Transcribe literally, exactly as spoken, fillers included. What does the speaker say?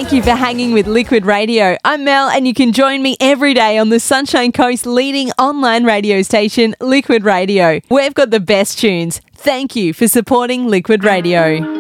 Thank you for hanging with Liquid Radio. I'm Mel, and you can join me every day on the Sunshine Coast leading online radio station, Liquid Radio. We've got the best tunes. Thank you for supporting Liquid Radio.